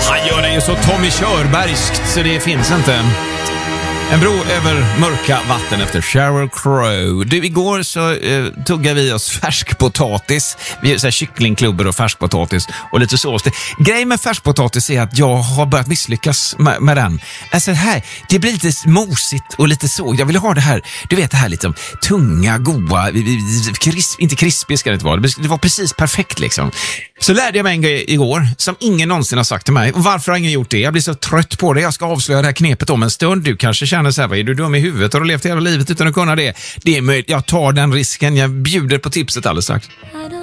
Han gör det ju så Tommy Körbergskt så det finns inte. En bro över mörka vatten efter Sheryl Crow. Du, igår så tuggade vi oss färskpotatis. Vi är så här kycklingklubbor och färskpotatis och lite sås. Grejen med färskpotatis är att jag har börjat misslyckas med den. Alltså här, det blir lite mosigt och lite så. Jag vill ha det här, du vet det här lite tunga, goda, inte krispig ska det inte vara. Det var precis perfekt liksom. Så lärde jag mig en grej igår som ingen någonsin har sagt till mig. Och varför har ingen gjort det? Jag blir så trött på det. Jag ska avslöja det här knepet om en stund. Du kanske känner så här, är du dum i huvudet? Har du levt hela livet utan att kunna det? Det är möjligt. Jag tar den risken. Jag bjuder på tipset alldeles strax.